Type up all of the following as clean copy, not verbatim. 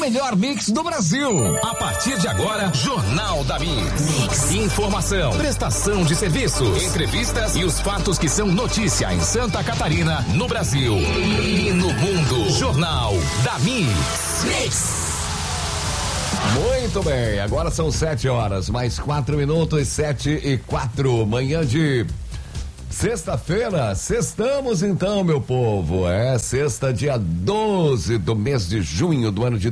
melhor mix do Brasil. A partir de agora, Jornal da Mix. Informação, prestação de serviços, entrevistas e os fatos que são notícia em Santa Catarina, no Brasil e no mundo. Jornal da Mix. Muito bem, agora são 7 horas, mais 4 minutos, 7:04, manhã de sexta-feira. Sextamos então, meu povo. É sexta, dia 12 do mês de junho do ano de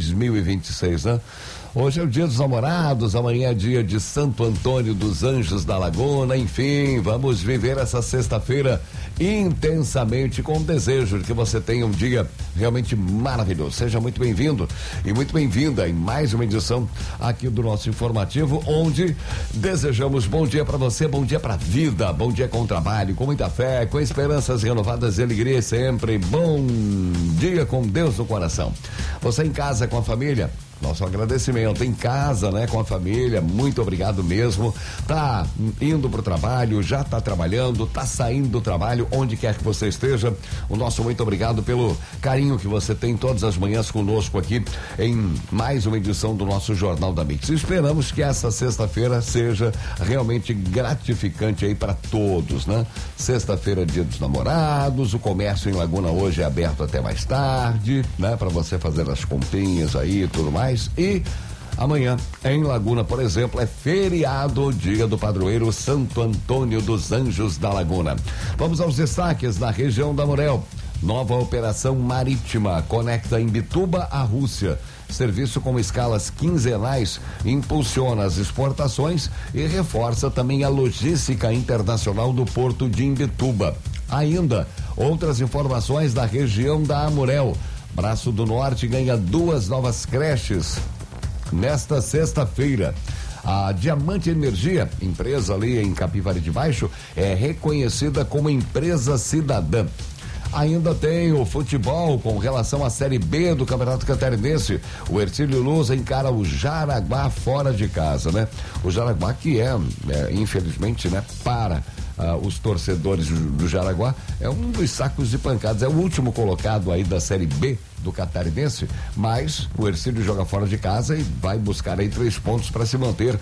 2026, né? Hoje é o dia dos namorados, amanhã é dia de Santo Antônio dos Anjos da Laguna, enfim, vamos viver essa sexta-feira intensamente com o desejo de que você tenha um dia realmente maravilhoso. Seja muito bem-vindo e muito bem-vinda em mais uma edição aqui do nosso informativo, onde desejamos bom dia para você, bom dia pra vida, bom dia com trabalho, com muita fé, com esperanças renovadas e alegria sempre. Bom dia com Deus no coração. Você em casa com a família, nosso agradecimento. Em casa, né, com a família, muito obrigado mesmo. Tá indo pro trabalho, já tá trabalhando, tá saindo do trabalho, onde quer que você esteja, o nosso muito obrigado pelo carinho que você tem todas as manhãs conosco aqui em mais uma edição do nosso Jornal da Mix. Esperamos que essa sexta-feira seja realmente gratificante aí para todos, né? Sexta-feira, dia dos namorados, o comércio em Laguna hoje é aberto até mais tarde, né? Para você fazer as comprinhas aí e tudo mais. E amanhã, em Laguna, por exemplo, é feriado, dia do padroeiro Santo Antônio dos Anjos da Laguna. Vamos aos destaques na região da Morel. Nova operação marítima conecta Imbituba à Rússia. Serviço com escalas quinzenais impulsiona as exportações e reforça também a logística internacional do porto de Imbituba. Ainda outras informações da região da Amurel. Braço do Norte ganha 2 novas creches nesta sexta-feira. A Diamante Energia, empresa ali em Capivari de Baixo, é reconhecida como empresa cidadã. Ainda tem o futebol com relação à Série B do Campeonato Catarinense. O Hercílio Luz encara o Jaraguá fora de casa, né? O Jaraguá que infelizmente, né, para os torcedores do Jaraguá, é um dos sacos de pancadas, é o último colocado aí da Série B do Catarinense, mas o Hercílio joga fora de casa e vai buscar aí 3 pontos para se manter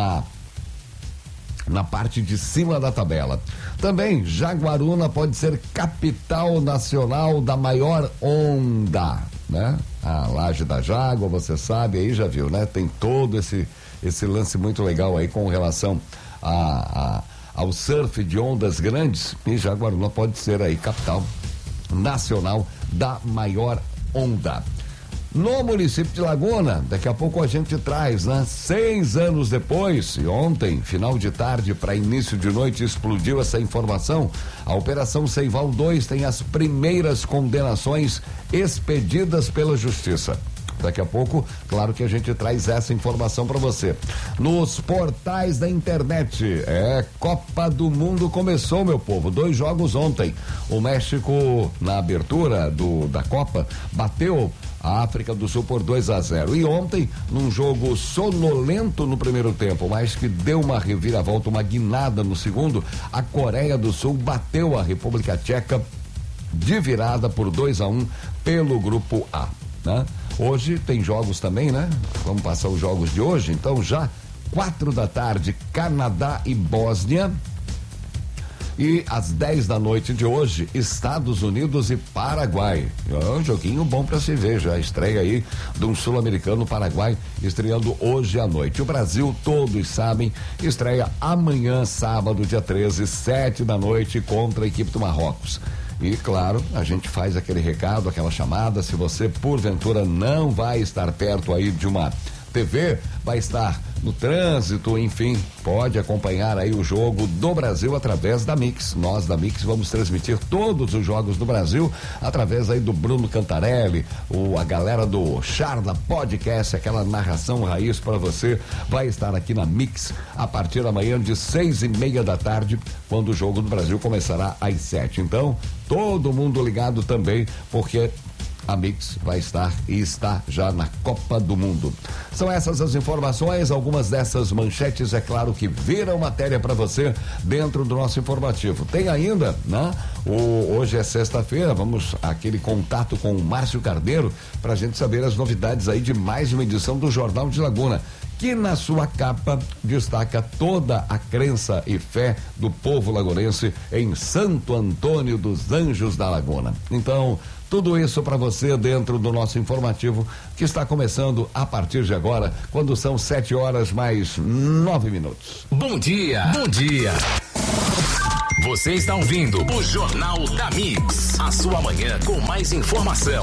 na parte de cima da tabela. Também, Jaguaruna pode ser capital nacional da maior onda, né? A Laje da Jágua, você sabe, aí já viu, né? Tem todo esse lance muito legal aí com relação ao surf de ondas grandes, e Jaguaruna pode ser aí capital nacional da maior onda. No município de Laguna, daqui a pouco a gente traz, né? 6 anos depois, e ontem, final de tarde para início de noite, explodiu essa informação. A Operação Seival 2 tem as primeiras condenações expedidas pela Justiça. Daqui a pouco, claro que a gente traz essa informação para você. Nos portais da internet, Copa do Mundo começou, meu povo. 2 jogos ontem. O México, na abertura da Copa, bateu a África do Sul por 2-0. E ontem, num jogo sonolento no primeiro tempo, mas que deu uma reviravolta, uma guinada no segundo, a Coreia do Sul bateu a República Tcheca de virada por 2-1 pelo grupo A, né? Hoje tem jogos também, né? Vamos passar os jogos de hoje. Então, já 4 da tarde, Canadá e Bósnia. E às 10 da noite de hoje, Estados Unidos e Paraguai. É um joguinho bom para se ver, já estreia aí de um sul-americano, Paraguai, estreando hoje à noite. O Brasil, todos sabem, estreia amanhã, sábado, dia 13, 7 da noite, contra a equipe do Marrocos. E claro, a gente faz aquele recado, aquela chamada, se você porventura não vai estar perto aí de uma TV, vai estar no trânsito, enfim, pode acompanhar aí o jogo do Brasil através da Mix. Nós da Mix vamos transmitir todos os jogos do Brasil através aí do Bruno Cantarelli, a galera do Charla Podcast, aquela narração raiz para você, vai estar aqui na Mix a partir da manhã de 6:30 da tarde, quando o jogo do Brasil começará às 7. Então, todo mundo ligado também, porque a Mix vai estar e está já na Copa do Mundo. São essas as informações, algumas dessas manchetes, é claro que viram matéria para você dentro do nosso informativo. Tem ainda, né, Hoje é sexta-feira, vamos aquele contato com o Márcio Carneiro para a gente saber as novidades aí de mais uma edição do Jornal de Laguna, que na sua capa destaca toda a crença e fé do povo lagunense em Santo Antônio dos Anjos da Laguna. Então, tudo isso para você dentro do nosso informativo que está começando a partir de agora, quando são 7h mais 9 minutos. Bom dia, bom dia. Você está ouvindo o Jornal da Mix, a sua manhã com mais informação.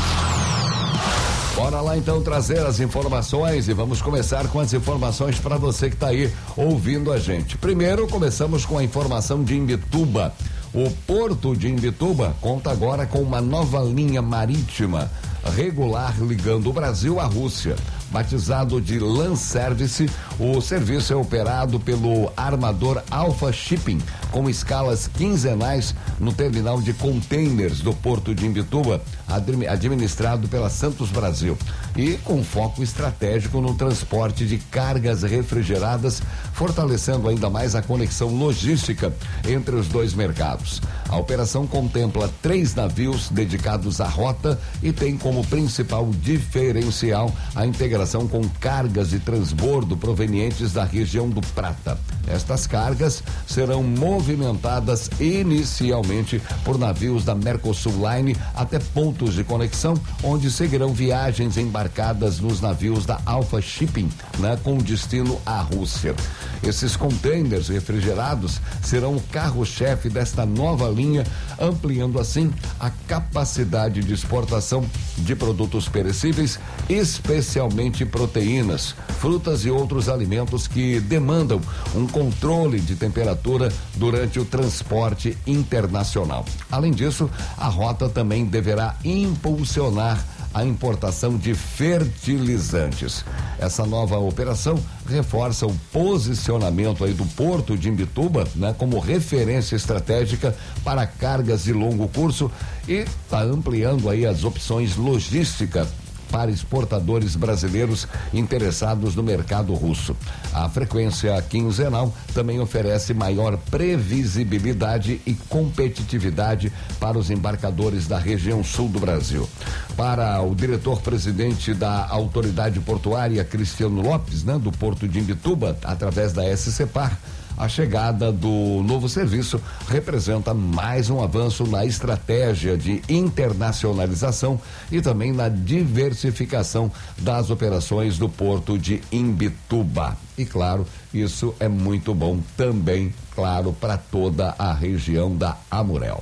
Bora lá então trazer as informações e vamos começar com as informações para você que está aí ouvindo a gente. Primeiro, começamos com a informação de Imbituba. O porto de Imbituba conta agora com uma nova linha marítima regular ligando o Brasil à Rússia. Batizado de Land Service, o serviço é operado pelo armador Alpha Shipping, com escalas quinzenais no terminal de containers do porto de Imbituba, administrado pela Santos Brasil, e com foco estratégico no transporte de cargas refrigeradas, fortalecendo ainda mais a conexão logística entre os dois mercados. A operação contempla 3 navios dedicados à rota e tem como principal diferencial a integração com cargas de transbordo provenientes da região do Prata. Estas cargas serão movimentadas inicialmente por navios da Mercosul Line até pontos de conexão, onde seguirão viagens embarcadas nos navios da Alpha Shipping, com destino à Rússia. Esses containers refrigerados serão o carro-chefe desta nova linha, ampliando assim a capacidade de exportação de produtos perecíveis, especialmente proteínas, frutas e outros alimentos que demandam um controle de temperatura durante o transporte internacional. Além disso, a rota também deverá impulsionar a importação de fertilizantes. Essa nova operação reforça o posicionamento aí do porto de Imbituba, como referência estratégica para cargas de longo curso e está ampliando aí as opções logísticas para exportadores brasileiros interessados no mercado russo. A frequência quinzenal também oferece maior previsibilidade e competitividade para os embarcadores da região sul do Brasil. Para o diretor-presidente da Autoridade Portuária, Cristiano Lopes, do Porto de Imbituba, através da SCPAR, a chegada do novo serviço representa mais um avanço na estratégia de internacionalização e também na diversificação das operações do Porto de Imbituba. E claro, isso é muito bom também, claro, para toda a região da Amurel.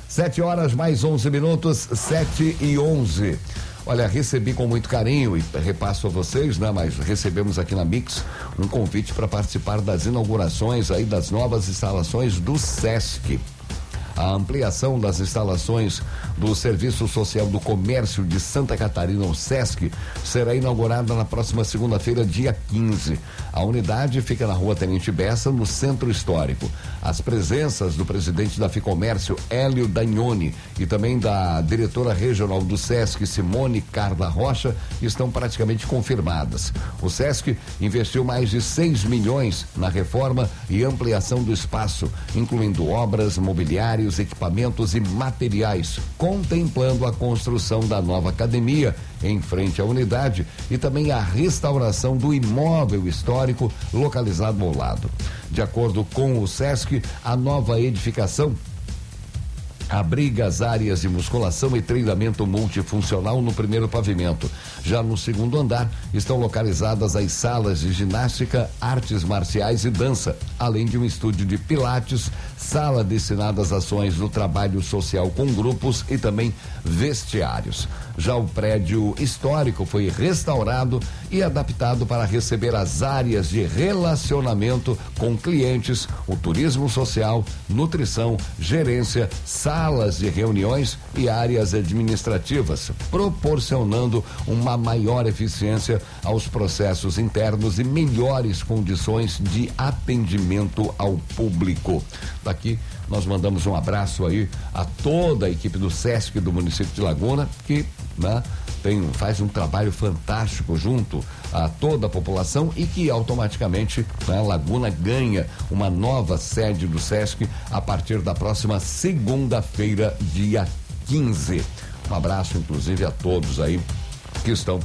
7h mais 11 minutos, 7h11. Olha, recebi com muito carinho e repasso a vocês, mas recebemos aqui na Mix um convite para participar das inaugurações aí das novas instalações do SESC. A ampliação das instalações do Serviço Social do Comércio de Santa Catarina, o SESC, será inaugurada na próxima segunda-feira, dia 15. A unidade fica na Rua Tenente Bessa, no Centro Histórico. As presenças do presidente da Ficomércio, Hélio Dagnoni, e também da diretora regional do SESC, Simone Carla Rocha, estão praticamente confirmadas. O SESC investiu mais de 6 milhões na reforma e ampliação do espaço, incluindo obras, mobiliários, equipamentos e materiais, contemplando a construção da nova academia em frente à unidade e também a restauração do imóvel histórico localizado ao lado. De acordo com o SESC, a nova edificação abriga as áreas de musculação e treinamento multifuncional no primeiro pavimento. Já no segundo andar estão localizadas as salas de ginástica, artes marciais e dança, além de um estúdio de pilates, sala destinada às ações do trabalho social com grupos e também vestiários. Já o prédio histórico foi restaurado e adaptado para receber as áreas de relacionamento com clientes, o turismo social, nutrição, gerência, salas de reuniões e áreas administrativas, proporcionando uma maior eficiência aos processos internos e melhores condições de atendimento ao público. Daqui nós mandamos um abraço aí a toda a equipe do SESC do município de Laguna, que faz um trabalho fantástico junto a toda a população e que automaticamente, né, Laguna ganha uma nova sede do SESC a partir da próxima segunda-feira, dia 15. Um abraço, inclusive, a todos aí que estão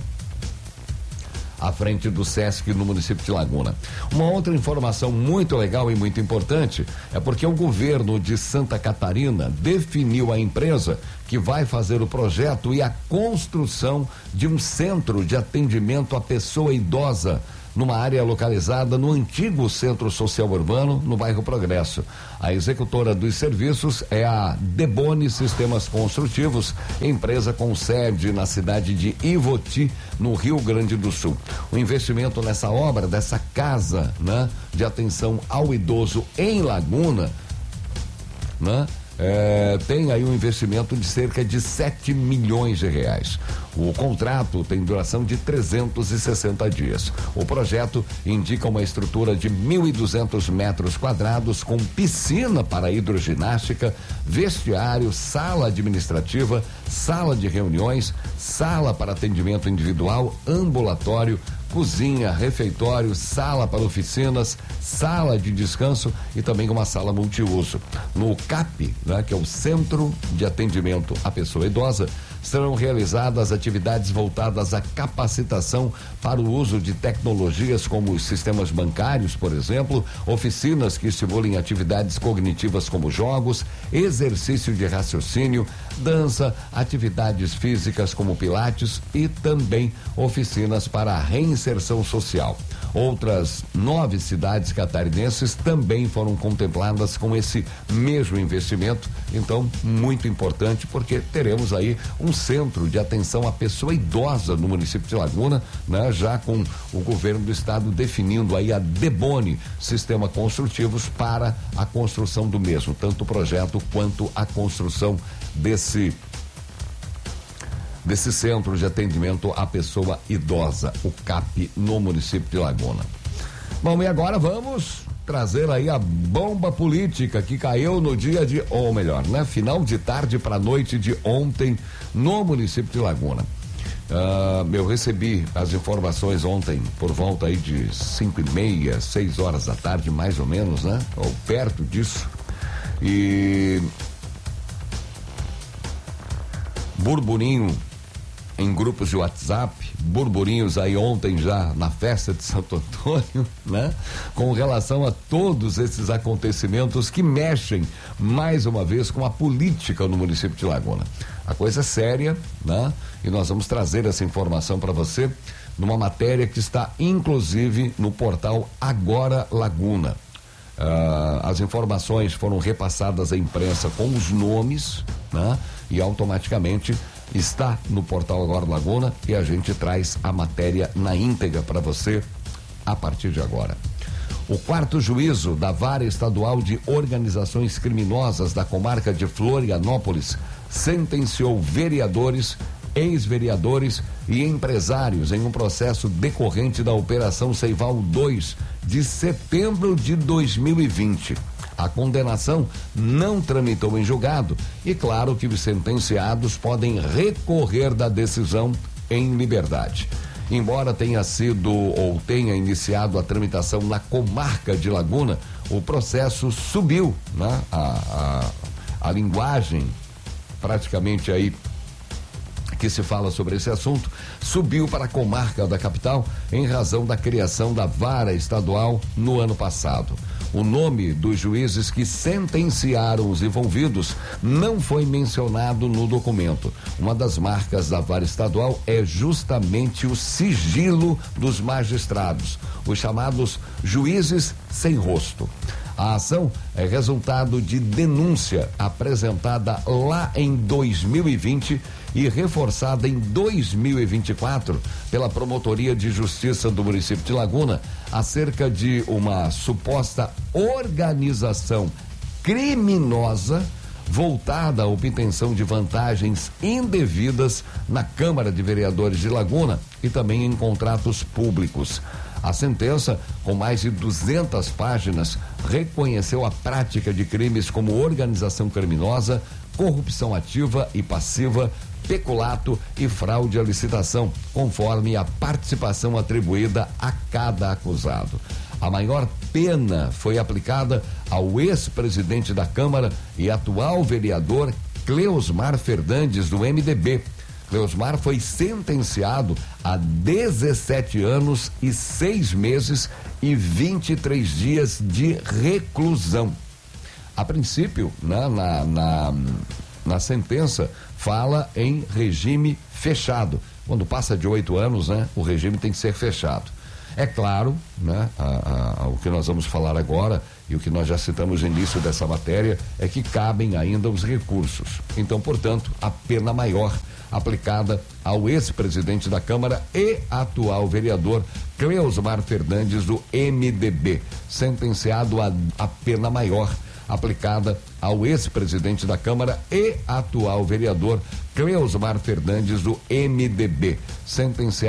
à frente do SESC no município de Laguna. Uma outra informação muito legal e muito importante é porque o governo de Santa Catarina definiu a empresa que vai fazer o projeto e a construção de um centro de atendimento à pessoa idosa numa área localizada no antigo Centro Social Urbano, no bairro Progresso. A executora dos serviços é a Deboni Sistemas Construtivos, empresa com sede na cidade de Ivoti, no Rio Grande do Sul. O investimento nessa obra, dessa casa, né, de atenção ao idoso em Laguna, né, tem aí um investimento de cerca de 7 milhões de reais. O contrato tem duração de 360 dias. O projeto indica uma estrutura de 1.200 metros quadrados com piscina para hidroginástica, vestiário, sala administrativa, sala de reuniões, sala para atendimento individual, ambulatório, cozinha, refeitório, sala para oficinas, sala de descanso e também uma sala multiuso. No CAP, né, que é o Centro de Atendimento à Pessoa Idosa, serão realizadas atividades voltadas à capacitação para o uso de tecnologias como os sistemas bancários, por exemplo, oficinas que estimulem atividades cognitivas como jogos, exercício de raciocínio, dança, atividades físicas como pilates e também oficinas para a reinserção social. Outras 9 cidades catarinenses também foram contempladas com esse mesmo investimento, então muito importante porque teremos aí um centro de atenção à pessoa idosa no município de Laguna, né? Já com o governo do estado definindo aí a Deboni Sistema Construtivos para a construção do mesmo, tanto o projeto quanto a construção desse centro de atendimento à pessoa idosa, o CAP, no município de Laguna. Bom, e agora vamos trazer aí a bomba política que caiu no dia de, ou melhor, né? Final de tarde para noite de ontem no município de Laguna. Eu recebi as informações ontem por volta aí de 5:30, 6 horas da tarde, mais ou menos, né? Ou perto disso. E burburinho em grupos de WhatsApp, burburinhos aí ontem já na festa de Santo Antônio, né? Com relação a todos esses acontecimentos que mexem mais uma vez com a política no município de Laguna. A coisa é séria, né? E nós vamos trazer essa informação para você numa matéria que está inclusive no portal Agora Laguna. As informações foram repassadas à imprensa com os nomes, né? E automaticamente está no portal Agora Laguna e a gente traz a matéria na íntegra para você a partir de agora. O 4º juízo da Vara Estadual de Organizações Criminosas da comarca de Florianópolis sentenciou vereadores, ex-vereadores e empresários em um processo decorrente da Operação Seival 2 de setembro de 2020. A condenação não tramitou em julgado e claro que os sentenciados podem recorrer da decisão em liberdade. Embora tenha iniciado a tramitação na comarca de Laguna, o processo subiu, né? A linguagem praticamente aí que se fala sobre esse assunto subiu para a comarca da capital em razão da criação da Vara Estadual no ano passado. O nome dos juízes que sentenciaram os envolvidos não foi mencionado no documento. Uma das marcas da Vara Estadual é justamente o sigilo dos magistrados, os chamados juízes sem rosto. A ação é resultado de denúncia apresentada lá em 2020 e reforçada em 2024 pela Promotoria de Justiça do município de Laguna acerca de uma suposta organização criminosa voltada à obtenção de vantagens indevidas na Câmara de Vereadores de Laguna e também em contratos públicos. A sentença, com mais de 200 páginas, reconheceu a prática de crimes como organização criminosa, corrupção ativa e passiva, peculato e fraude à licitação, conforme a participação atribuída a cada acusado. A maior pena foi aplicada ao ex-presidente da Câmara e atual vereador Cleosmar Fernandes, do MDB. Cleosmar foi sentenciado a 17 anos e 6 meses e 23 dias de reclusão. A princípio, na sentença, fala em regime fechado. Quando passa de 8 anos, o regime tem que ser fechado. É claro, o que nós vamos falar agora e o que nós já citamos no início dessa matéria é que cabem ainda os recursos. Então, portanto, a pena maior aplicada ao ex-presidente da Câmara e atual vereador Cleosmar Fernandes, do MDB, sentenciado a pena maior aplicada ao ex-presidente da Câmara e atual vereador Cleosmar Fernandes, do MDB, sentenciado